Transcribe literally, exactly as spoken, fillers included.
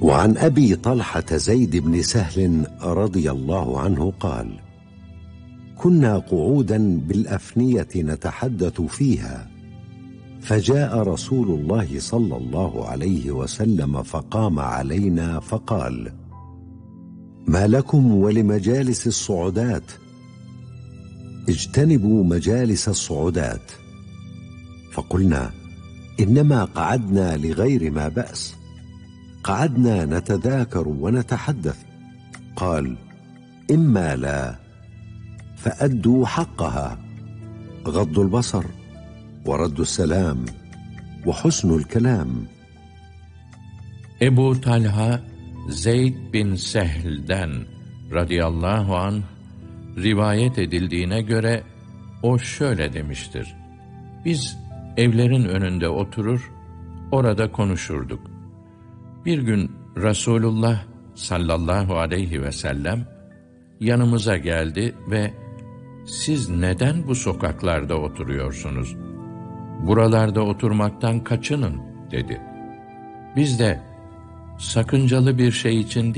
وعن أبي طلحة زيد بن سهل رضي الله عنه قال: كنا قعودا بالأفنية نتحدث فيها، فجاء رسول الله صلى الله عليه وسلم فقام علينا فقال: ما لكم ولمجالس الصعودات؟ اجتنبوا مجالس الصعودات. فقلنا: إنما قعدنا لغير ما بأس، قعدنا نتذاكر ونتحدث. قال: إما لا، فأدوا حقها: غض البصر، ورد السلام، وحسن الكلام. Ebu Talha Zeyd bin Sehl'den radıyallahu anh rivayet edildiğine göre o şöyle demiştir: Biz evlerin önünde oturur, orada konuşurduk. Bir gün Resulullah sallallahu aleyhi ve sellem yanımıza geldi ve "Siz neden bu sokaklarda oturuyorsunuz? Buralarda oturmaktan kaçının," dedi. Biz de sakıncalı bir şey için